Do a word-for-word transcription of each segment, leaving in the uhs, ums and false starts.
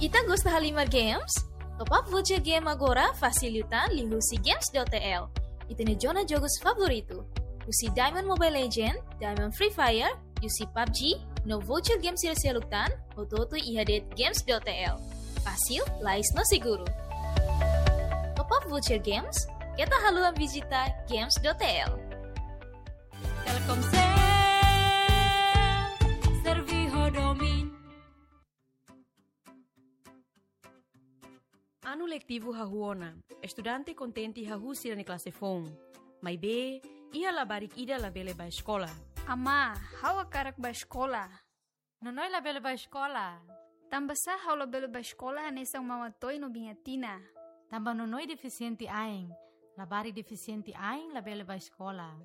Kita gosta de Halimar Games? Top up voucher game agora facilitan lihusi games.tl. E tem zona jogos favorito. Usi Diamond Mobile Legend, Diamond Free Fire, usi P U B G, no voucher games sila seluktan, ototo ihadet games.tl. Fácil, lais no seguro. Top up voucher games, kita haluan visita games.tl. Telkomsel, Serviho Domin. Ano letivo hahuona, estudante contente hahu sila ni klase fong. May be, iha labarik ida labele ba escola. Ama, hawa karak ba escola? Nonoy labele ba escola? Tambasa hawa labele ba escola anesang mawatoy no bingatina. Tamba nonoy deficiente aing, labari deficiente aing labele ba escola.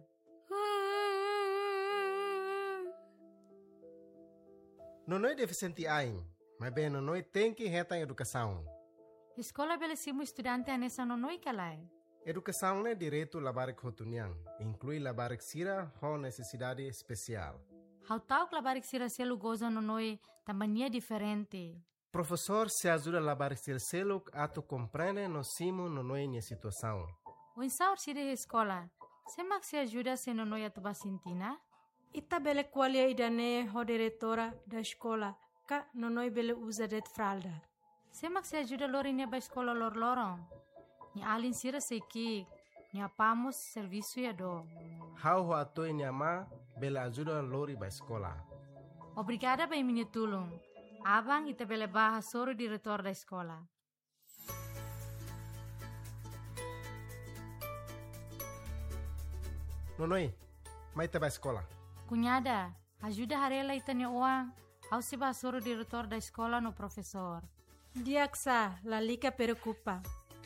Nonoy deficiente aing, mas bem nonoy tem que reta em educação. Escola belesimo estudante anessa nonoy kalay. Educação é direito labarik hotuniang, inclui labarik sira ho necessidade especial. How tau labarik sira selu goza nonoy tambania diferente. Professor se ajuda labarik sira selu ato compreende no simo nonoy nia situação. O insaur sira escola, semak se ajuda se nonoy atuba sintina? Ita bele qualia idane ho diretora da escola, ka nonoy bele usa det fralda. Semak se ajuda lori nia ba escola lor lorong. Ni alin sira seiki, ni apamos serviço ya do. How ho ato nia ma bele ajuda lori ba escola. Obrigada ba minha tulung. Abang ita bele baha soro diretor da escola. Nonoy, mai te ba escola. Cunhada, ajuda harela ita ni uang. Au se ba soro diretor da escola no professor. Diaksa, la lica preocupa.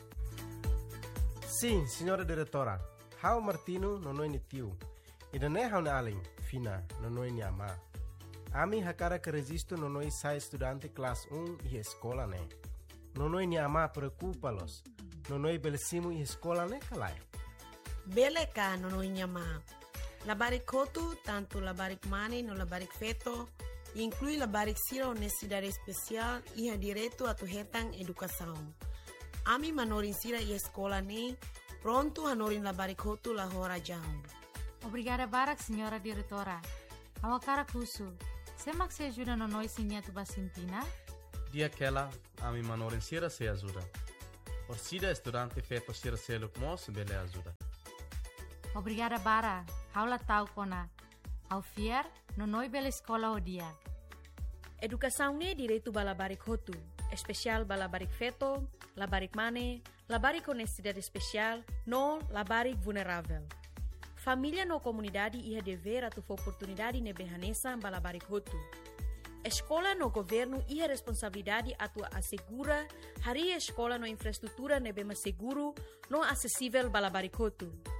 Sim, senhora diretora. How Martino nonoy ni tio. Ida ne how na aling, fina, nonoy ni ama. Ami hakara que resisto nonoy sai estudante classe um e escola ne. Nonoy ni ama preocupa-los. Nonoy belesimo e escola ne kalai. Bele ka nonoy ni ama. Labarik kotu, tanto labarik mani no labarik feto, inclui labarik sira necessidade especial e ha direito a tu hetang educação. Ami manorin sira e escola ne, pronto hanorin labarik kotu la hora jam. Obrigada barak, senhora diretora. Awakara kusu. Semak se ajuda no noi sinha tu basintina? Dia aquela, ami manorin sira se ajuda. Orsida estudante feto sira se luk mos bele ajuda. Obrigada bara. Haula tau kona. Au fier, no noi bela escola o dia. Educação ne direito ba labarik hotu, especial ba labarik feto, labarik mane, labarik com necessidade especial, no labarik vulnerável. Família no comunidade iha dever atu oportunidade ne behanesa ba labarik hotu. Escola no governo iha responsabilidade atu assegura hari escola no infraestrutura ne bema seguro no acessível ba labarik hotu.